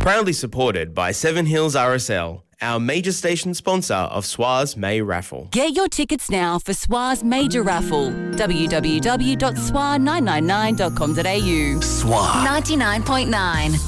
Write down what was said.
Proudly supported by Seven Hills RSL, our major station sponsor of SWA's May Raffle. Get your tickets now for SWA's major raffle. www.swa999.com.au. SWA 99.9.